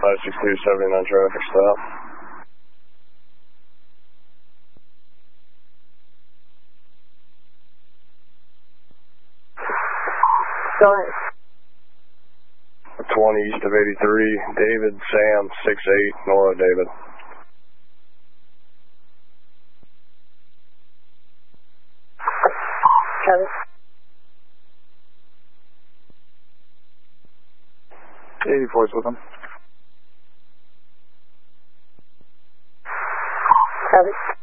562, 79 traffic stop. Go ahead. 20 east of 83, David, Sam, 68, Nora, David. Kevin. 84's with him. Kevin.